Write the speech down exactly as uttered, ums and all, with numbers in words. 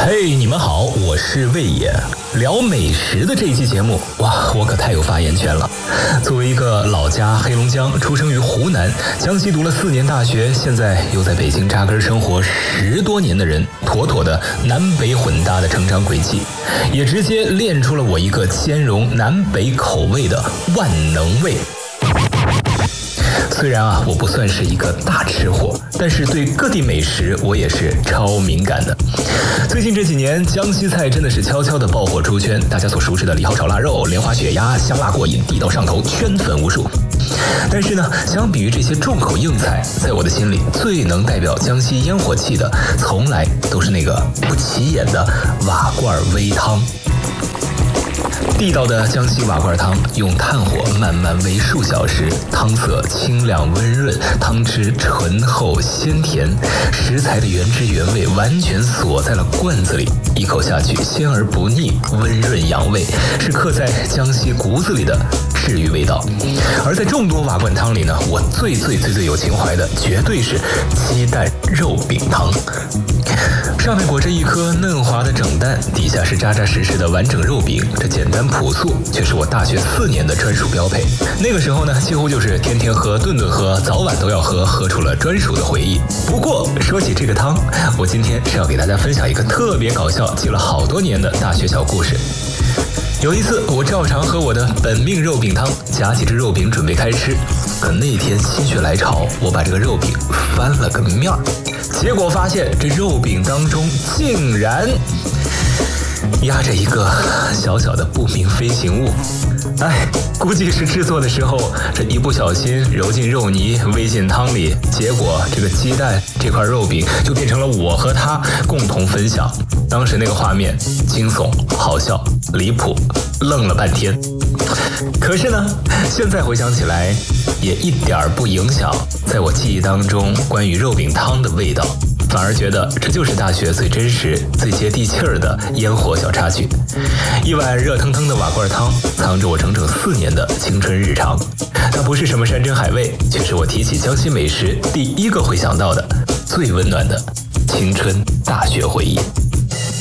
嘿、hey, 你们好，我是魏野。聊美食的这一期节目，哇，我可太有发言权了。作为一个老家黑龙江，出生于湖南，江西读了四年大学，现在又在北京扎根生活十多年的人，妥妥的南北混搭的成长轨迹，也直接练出了我一个兼容南北口味的万能味。虽然啊，我不算是一个大吃货，但是对各地美食我也是超敏感的。最近这几年，江西菜真的是悄悄的爆火出圈，大家所熟知的李浩炒腊肉、莲花血鸭，香辣过瘾，地道上头，圈粉无数。但是呢，相比于这些重口硬菜，在我的心里最能代表江西烟火气的，从来都是那个不起眼的瓦罐煨汤。地道的江西瓦罐汤，用炭火慢慢煨数小时，汤色清亮温润，汤汁醇厚鲜甜，食材的原汁原味完全锁在了罐子里，一口下去鲜而不腻，温润养胃，是刻在江西骨子里的治愈味道。而在众多瓦罐汤里呢，我最最最最有情怀的，绝对是鸡蛋肉饼汤。上面裹着一颗嫩滑的整蛋，底下是扎扎实实的完整肉饼，这简单朴素，却是我大学四年的专属标配。那个时候呢，几乎就是天天喝、顿顿喝，早晚都要喝，喝出了专属的回忆。不过说起这个汤，我今天是要给大家分享一个特别搞笑、记了好多年的大学小故事。有一次，我照常喝我的本命肉饼汤，夹起这肉饼准备开吃。可那天心血来潮，我把这个肉饼翻了个面儿，结果发现这肉饼当中竟然压着一个小小的不明飞行物。哎，估计是制作的时候这一不小心揉进肉泥，煨进汤里，结果这个鸡蛋这块肉饼就变成了我和他共同分享。当时那个画面惊悚、好笑、离谱，愣了半天。可是呢，现在回想起来，也一点儿不影响在我记忆当中关于肉饼汤的味道，反而觉得这就是大学最真实、最接地气儿的烟火小插曲。一碗热腾腾的瓦罐汤，藏着我整整四年的青春日常。它不是什么山珍海味，却是我提起江西美食第一个会想到的最温暖的青春大学回忆。